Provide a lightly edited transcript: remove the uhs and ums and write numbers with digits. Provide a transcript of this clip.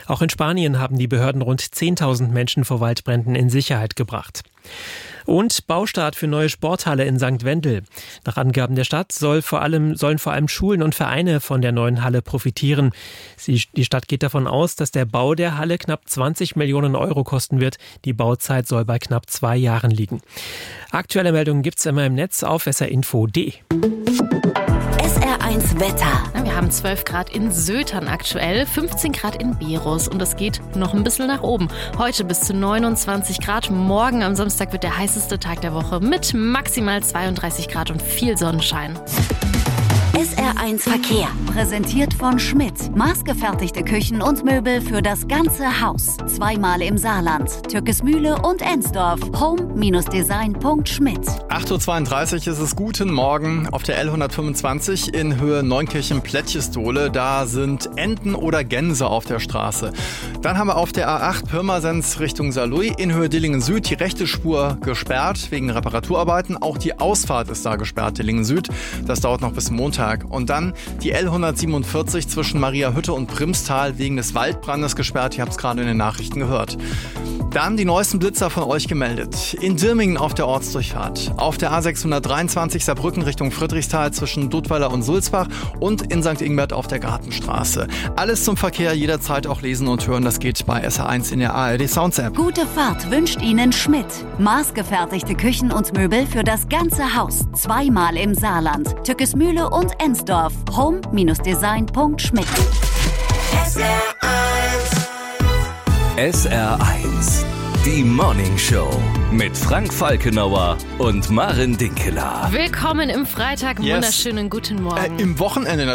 Auch in Spanien haben die Behörden rund 10.000 Menschen vor Waldbränden in Sicherheit gebracht. Und Baustart für neue Sporthalle in St. Wendel. Nach Angaben der Stadt sollen vor allem Schulen und Vereine von der neuen Halle profitieren. Die Stadt geht davon aus, dass der Bau der Halle knapp 20 Millionen Euro kosten wird. Die Bauzeit soll bei knapp 2 Jahren liegen. Aktuelle Meldungen gibt's immer im Netz auf srinfo.de. SR1 Wetter. Wir haben 12 Grad in Sötern aktuell, 15 Grad in Berus und es geht noch ein bisschen nach oben. Heute bis zu 29 Grad, morgen am Samstag wird der heißeste Tag der Woche mit maximal 32 Grad und viel Sonnenschein. SR1 Verkehr. Präsentiert von Schmidt. Maßgefertigte Küchen und Möbel für das ganze Haus. Zweimal im Saarland. Türkismühle und Ensdorf. Home-design.schmidt. 8.32 Uhr ist es. Guten Morgen. Auf der L125 in Höhe Neunkirchen-Plätschestole. Da sind Enten oder Gänse auf der Straße. Dann haben wir auf der A8 Pirmasens Richtung Saarlouis in Höhe Dillingen Süd die rechte Spur gesperrt wegen Reparaturarbeiten. Auch die Ausfahrt ist da gesperrt, Dillingen Süd. Das dauert noch bis Montag. Und dann die L147 zwischen Mariahütte und Primstal wegen des Waldbrandes gesperrt. Ihr habt es gerade in den Nachrichten gehört. Dann die neuesten Blitzer von euch gemeldet. In Dirmingen auf der Ortsdurchfahrt. Auf der A623 Saarbrücken Richtung Friedrichsthal zwischen Dudweiler und Sulzbach und in St. Ingbert auf der Gartenstraße. Alles zum Verkehr jederzeit auch lesen und hören. Das geht bei SR1 in der ARD Sounds App. Gute Fahrt wünscht Ihnen Schmidt. Maßgefertigte Küchen und Möbel für das ganze Haus. Zweimal im Saarland. Türkismühle und Ensdorf. Home-design.schmidt. SR1, die Morning Show mit Frank Falkenauer und Maren Dinkeler. Willkommen im Freitag, wunderschönen guten Morgen. Im Wochenende